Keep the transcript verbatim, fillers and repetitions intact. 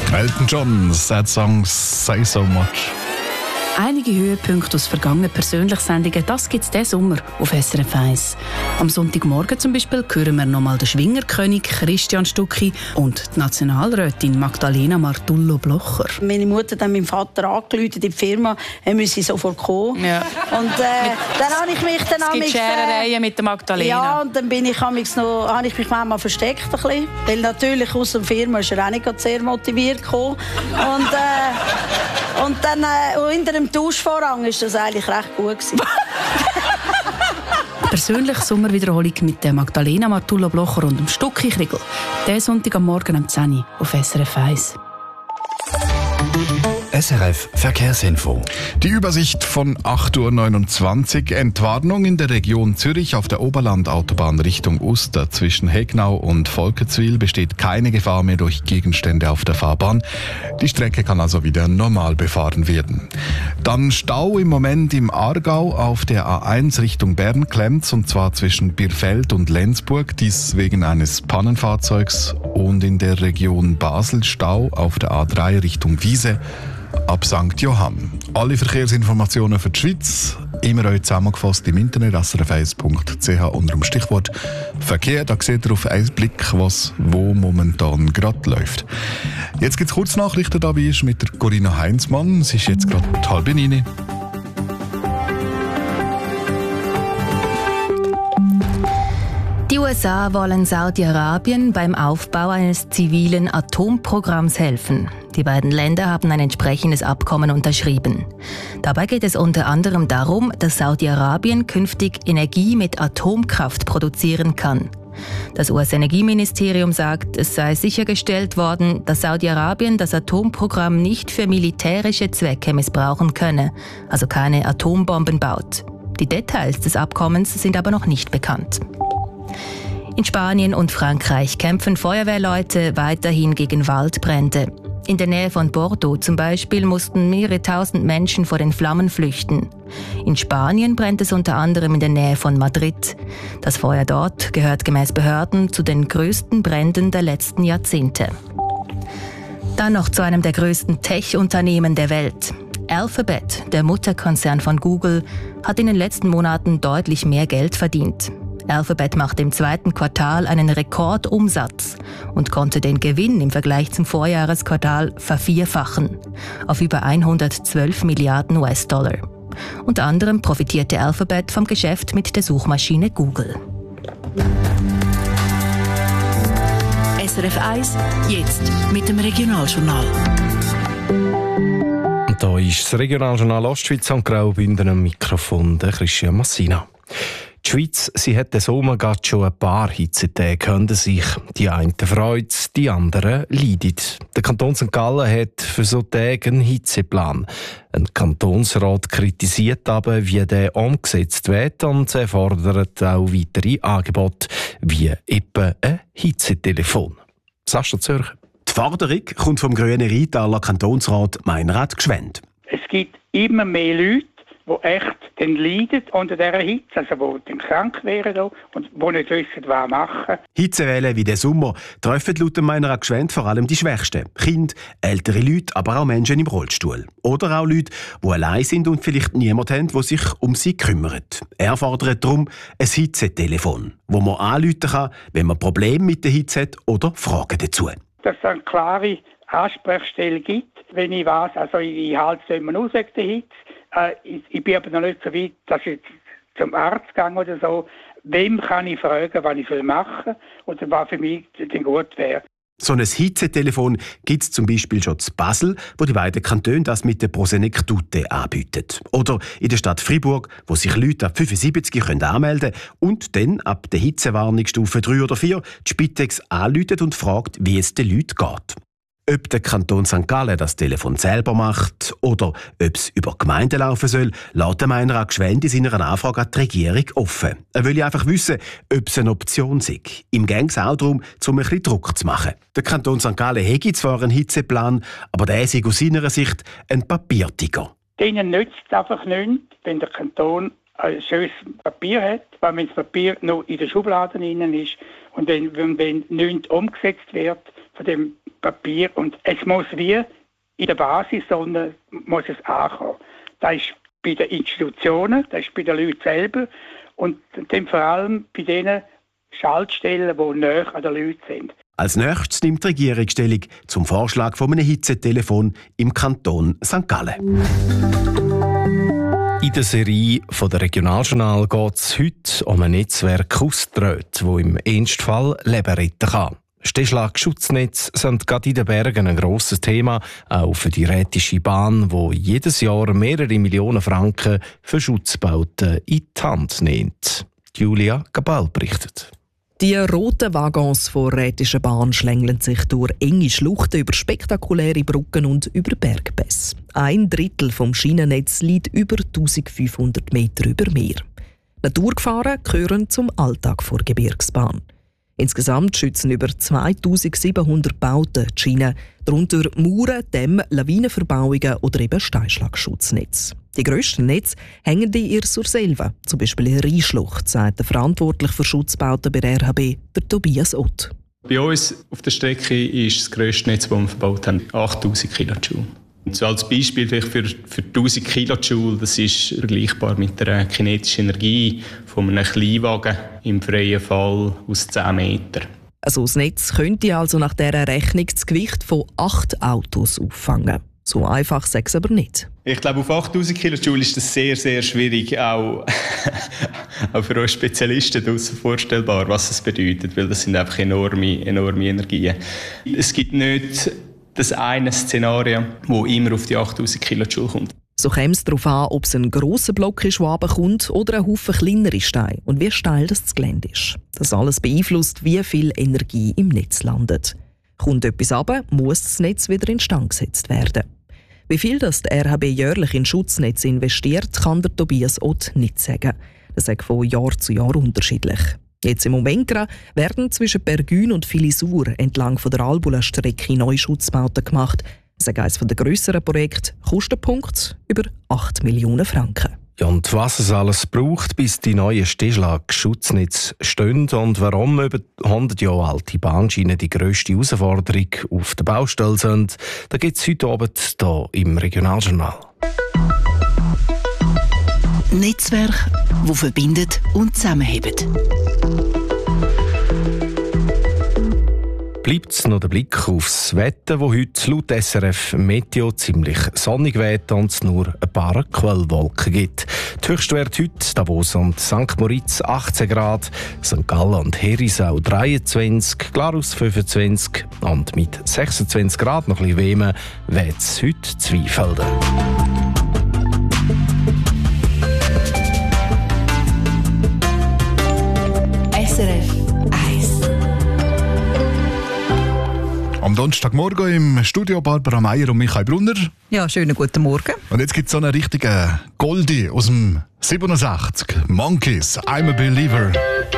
Elton John, Sad Songs, Say So Much. Einige Höhepunkte aus vergangenen Persönlichsendungen, das gibt es diesen Sommer auf S R F eins. Am Sonntagmorgen zum Beispiel hören wir nochmal den Schwingerkönig Christian Stucki und die Nationalrätin Magdalena Martullo-Blocher. Meine Mutter hat dann meinem Vater angerufen in die Firma, er müsse sofort kommen. Ja. Und äh, dann habe ich mich dann es gibt Scherereien mit der Magdalena. Ja, und dann bin ich, noch, habe ich mich manchmal versteckt ein bisschen, weil natürlich aus der Firma ist er auch nicht sehr motiviert gekommen. Und, äh, und dann äh, hinter dem Duschvorhang war das eigentlich recht gut. Persönliche Sommerwiederholung mit der Magdalena Martullo-Blocher und dem Stucki Kriegel. Diesen Sonntag am Morgen um zehn Uhr auf S R F eins. S R F Verkehrsinfo. Die Übersicht von acht Uhr neunundzwanzig. Entwarnung in der Region Zürich auf der Oberlandautobahn Richtung Uster. Zwischen Hegnau und Volketswil besteht keine Gefahr mehr durch Gegenstände auf der Fahrbahn. Die Strecke kann also wieder normal befahren werden. Dann Stau im Moment im Aargau auf der A eins Richtung Bern klemmt's, und zwar zwischen Birfeld und Lenzburg. Dies wegen eines Pannenfahrzeugs. Und in der Region Basel Stau auf der A drei Richtung Wiese ab Sankt Johann. Alle Verkehrsinformationen für die Schweiz immer euch zusammengefasst im Internet s r f eins punkt c h unter dem Stichwort Verkehr. Da seht ihr auf einen Blick, was wo momentan gerade läuft. Jetzt gibt es Kurznachrichten, dabei ist mit der Corinna Heinzmann. Es ist jetzt gerade halb neun. Die U S A wollen Saudi-Arabien beim Aufbau eines zivilen Atomprogramms helfen. Die beiden Länder haben ein entsprechendes Abkommen unterschrieben. Dabei geht es unter anderem darum, dass Saudi-Arabien künftig Energie mit Atomkraft produzieren kann. Das U S-Energieministerium sagt, es sei sichergestellt worden, dass Saudi-Arabien das Atomprogramm nicht für militärische Zwecke missbrauchen könne, also keine Atombomben baut. Die Details des Abkommens sind aber noch nicht bekannt. In Spanien und Frankreich kämpfen Feuerwehrleute weiterhin gegen Waldbrände. In der Nähe von Bordeaux zum Beispiel mussten mehrere tausend Menschen vor den Flammen flüchten. In Spanien brennt es unter anderem in der Nähe von Madrid. Das Feuer dort gehört gemäß Behörden zu den größten Bränden der letzten Jahrzehnte. Dann noch zu einem der größten Tech-Unternehmen der Welt. Alphabet, der Mutterkonzern von Google, hat in den letzten Monaten deutlich mehr Geld verdient. Alphabet machte im zweiten Quartal einen Rekordumsatz und konnte den Gewinn im Vergleich zum Vorjahresquartal vervierfachen, auf über hundertzwölf Milliarden U S-Dollar. Unter anderem profitierte Alphabet vom Geschäft mit der Suchmaschine Google. S R F eins, jetzt mit dem Regionaljournal. Und da ist das Regionaljournal Ostschweiz am Graubünden am Mikrofon der Christian Massina. Die Schweiz, sie hat den Sommer gerade schon ein paar Hitzetage hinter sich. Die einen freuen es, die anderen leiden. Der Kanton Sankt Gallen hat für so Tage einen Hitzeplan. Ein Kantonsrat kritisiert aber, wie der umgesetzt wird, und er fordert auch weitere Angebote, wie etwa ein Hitzetelefon. Sascha Zürcher. Die Forderung kommt vom grünen Rheintaler Kantonsrat Meinrad Gschwend. Es gibt immer mehr Leute, die echt dann leiden unter dieser Hitze, also die dann krank wären und die nicht wissen, was machen. Hitzewellen wie der Sommer treffen laut Meinrad Gschwend vor allem die Schwächsten. Kinder, ältere Leute, aber auch Menschen im Rollstuhl. Oder auch Leute, die allein sind und vielleicht niemanden haben, der sich um sie kümmert. Er fordert darum ein Hitzetelefon, wo man anrufen kann, wenn man Probleme mit der Hitze hat oder Fragen dazu. Dass es eine klare Ansprechstelle gibt, wenn ich weiß, also ich halte es immer aus wegen der Hitze. Äh, ich, ich bin aber noch nicht so weit, dass ich zum Arzt gehe oder so. Wem kann ich fragen, was ich machen soll oder was für mich denn gut wäre. So ein Hitzetelefon gibt es zum Beispiel schon in Basel, wo die beiden Kantone das mit der Prosenektute anbieten. Oder in der Stadt Fribourg, wo sich Leute ab fünfundsiebzig können anmelden können und dann ab der Hitzewarnungsstufe drei oder vier die Spitex anruft und fragt, wie es den Leuten geht. Ob der Kanton Sankt Gallen das Telefon selber macht oder ob es über Gemeinden laufen soll, lässt Meinrad Gschwend in seiner Anfrage an die Regierung offen. Er will einfach wissen, ob es eine Option sei. Ihm geht es auch darum, um ein bisschen Druck zu machen. Der Kanton Sankt Gallen hätte zwar einen Hitzeplan, aber der sei aus seiner Sicht ein Papiertiger. Denen nützt es einfach nichts, wenn der Kanton ein schönes Papier hat, weil wenn das Papier noch in den Schubladen drin ist und wenn, wenn, wenn nichts umgesetzt wird, von dem Papier. Und es muss wie in der Basis, sondern muss es ankommen. Das ist bei den Institutionen, das ist bei den Leuten selber und dann vor allem bei den Schaltstellen, die näher an den Leuten sind. Als nächstes nimmt die Regierung Stellung zum Vorschlag von einem Hitzetelefon im Kanton Sankt Gallen. In der Serie von der Regionaljournal geht es heute um ein Netzwerk aus Drähten, das im Ernstfall Leben retten kann. Stehschlag-Schutznetze sind gerade in den Bergen ein grosses Thema, auch für die Rätische Bahn, wo jedes Jahr mehrere Millionen Franken für Schutzbauten in die Hand nimmt. Julia Gabal berichtet. Die roten Waggons der Rätischen Bahn schlängeln sich durch enge Schluchten, über spektakuläre Brücken und über Bergpässe. Ein Drittel vom Schienennetz liegt über eintausendfünfhundert Meter über Meer. Naturgefahren gehören zum Alltag der Gebirgsbahn. Insgesamt schützen über zweitausendsiebenhundert Bauten die Schiene, darunter Mauern, Dämme, Lawinenverbauungen oder eben Steinschlagschutznetze. Die grössten Netze hängen in ihr Surselva, zum Beispiel in Rheinschlucht, sagt der Verantwortliche für Schutzbauten bei der R H B, der Tobias Ott. Bei uns auf der Strecke ist das grösste Netz, das wir verbaut haben, achttausend Kilojoule. Und so als Beispiel vielleicht für, für tausend Kilojoule, das ist vergleichbar mit der kinetischen Energie von einem Kleinwagen im freien Fall aus zehn Metern. Also das Netz könnte also nach dieser Rechnung das Gewicht von acht Autos auffangen. So einfach sei es aber nicht. Ich glaube, auf achttausend Kilojoule ist das sehr, sehr schwierig, auch, auch für uns Spezialisten draussen vorstellbar, was es bedeutet, weil das sind einfach enorme, enorme Energien. Es gibt nicht das eine Szenario, das immer auf die achttausend Kilojoule kommt. So käme es darauf an, ob es ein grosser Block ist, der runterkommt, oder ein Haufen kleinere Steine und wie steil das Gelände ist. Das alles beeinflusst, wie viel Energie im Netz landet. Kommt etwas runter, muss das Netz wieder instand gesetzt werden. Wie viel das die R H B jährlich in Schutznetz investiert, kann der Tobias Ott nicht sagen. Das ist von Jahr zu Jahr unterschiedlich. Jetzt im Moment werden zwischen Pergün und Filisur entlang von der Albula-Strecke neue Schutzbauten gemacht. Das ist eines der grösseren Projekte, Kostenpunkt über acht Millionen Franken. Ja, und was es alles braucht, bis die neuen Stehschlag-Schutznetze stehen und warum über hundert Jahre alte Bahnschienen die grösste Herausforderung auf der Baustelle sind, da gibt es heute Abend hier im Regionaljournal. Netzwerk, das verbindet und zusammenhält. Bleibt noch der Blick aufs Wetter, das heute laut S R F Meteo ziemlich sonnig weht und es nur ein paar Quellwolken gibt. Die Höchstwerte heute Davos und Sankt Moritz achtzehn Grad, Sankt Gallen und Herisau dreiundzwanzig, Glarus fünfundzwanzig und mit sechsundzwanzig Grad noch ein bisschen wärmer weht es heute Zweifelden. S R F Am Donnerstagmorgen im Studio Barbara Meier und Michael Brunner. Ja, schönen guten Morgen. Und jetzt gibt es so einen richtigen Goldie aus dem siebenundsechzig. Monkeys, I'm a Believer.